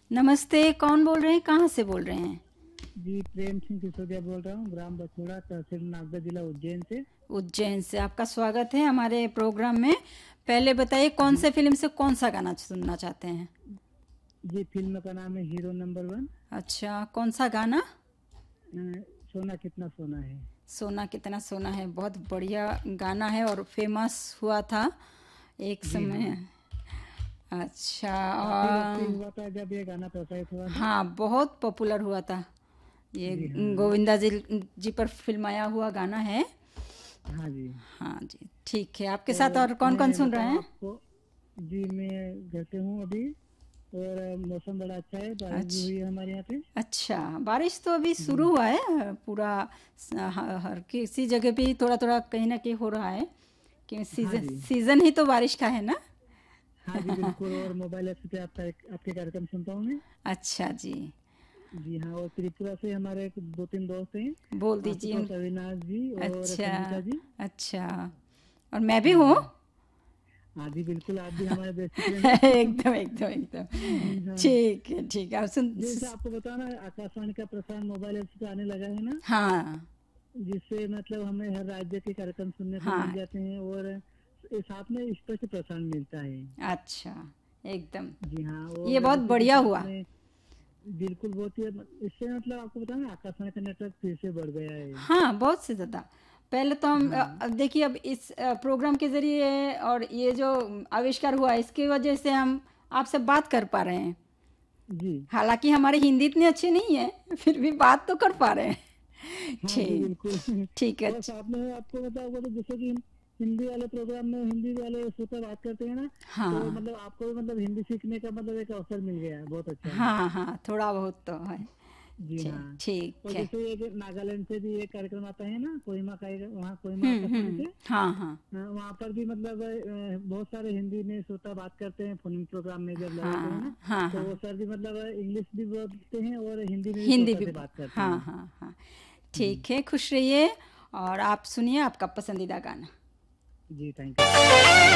नमस्ते, कौन बोल रहे हैं, कहाँ से बोल रहे हैं? जी, प्रेम सिंह सिसोदिया बोल रहा हूँ, ग्राम बछोड़ा, तहसील नागदा, जिला उज्जैन से। उज्जैन से। आपका स्वागत है हमारे प्रोग्राम में। पहले बताइए कौन जी से फिल्म से कौन सा गाना सुनना चाहते हैं? जी, फिल्म का नाम है हीरो नंबर वन। अच्छा, कौन सा गाना? सोना कितना सोना है। सोना कितना सोना है, बहुत बढ़िया गाना है और फेमस हुआ था एक जी हाँ, समय। अच्छा। काफी वक्त ही हुआ था जब ये गाना प्रसारित हुआ था। हाँ, बहुत पॉपुलर हुआ था ये। जी हाँ। गोविंदा जी पर फिल्माया हुआ गाना है। हाँ जी। हाँ जी, ठीक है। आपके तो साथ और कौन कौन मैं सुन रहे बताऊँ हैं? आपको। जी, मैं घर पे हूँ अभी। और मौसम बड़ा अच्छा है, बारिश भी हुई अच्छा। है हमारे यहाँ पे। अच्छा, बारिश तो अभी शुरू जी हुआ है पूरा। हर किसी जगह पे थोड़ा थोड़ा कहीं ना कहीं हो रहा है कि हाँ सीजन जी। सीजन ही तो बारिश का है ना। हाँ जी बिल्कुल, और मोबाइल ऐप पे आपके कार्यक्रम सुनता हूँ मैं। अच्छा जी, जी हाँ, और त्रिपुरा से हमारे दो तीन दोस्त हैं। बोल दीजिए आशुतोष अविनाश जी और अच्छा। संगीता जी। अच्छा, और मैं भी हाँ हूँ। जी। हाँ जी बिल्कुल, आप भी हमारे बेस्ट फ्रेंड हैं। एकदम एकदम एकदम। जी हाँ। ठीक है, ठीक है। आप जैसे आपको बताना, आकाशवाणी का प्रसारण मोबाइल ऐप पे आने लगा है ना। हाँ जिससे मतलब हमें हर राज्य के कार्यक्रम सुनने को मिल हाँ। जाते हैं, और साथ में स्पष्ट प्रसारण मिलता है। अच्छा, एकदम। जी हाँ, ये और बहुत जैसे कि बढ़िया साथ हुआ। में बिल्कुल बहुत ही, इससे मतलब आपको बताना, आकाशवाणी का नेटवर्क फिर से बढ़ गया है। हाँ, बहुत से ज़्यादा। पहले तो हम हाँ अब देखिए, अब इस प्रोग्राम के ज़रिए और ये जो आविष्कार हुआ इसकी वजह से हम आपसे बात कर पा रहे हैं। जी। हालांकि हमारी हिंदी इतनी अच्छी नहीं है, फिर भी बात तो कर पा रहे हैं। हाँ जी ठीक। बिल्कुल। ठीक है। और साथ में आपको बताऊंगा तो जैसे कि हिंदी वाले प्रोग्राम में हिंदी वाले श्रोता बात करते हैं ना। तो हाँ मतलब आपको भी मतलब हिंदी सीखने का मतलब एक अवसर मिल गया है, बहुत अच्छा। हाँ हाँ, थोड़ा बहुत तो है। जी ठीक हाँ। ठीक और है। जैसे एक नागालैंड से भी एक कार्यक्रम आता है ना, कोहिमा का, वहाँ कोहिमा आकाशवाणी से। हाँ हाँ वहाँ पर भी मतलब बहुत सारे हिंदी में श्रोता बात करते हैं, फोन प्रोग्राम में जब लगाते हैं ना। हाँ हाँ तो हाँ। वो सर भी मतलब इंग्लिश भी बोलते हैं और हिंदी में भी हिंदी श्रोता भी से बात करते हाँ हैं। हाँ हाँ। जी। ठीक है, खुश रहिए। और आप सुनिए आपका पसंदीदा गाना। जी थैंक यू।